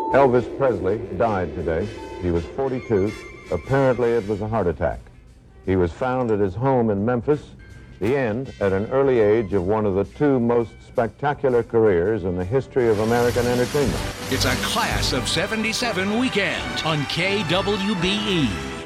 Elvis Presley died today. He was 42. Apparently it was a heart attack. He was found at his home in Memphis, the end at an early age of one of the two most spectacular careers in the history of American entertainment. It's a Class of '77 weekend on KWBE.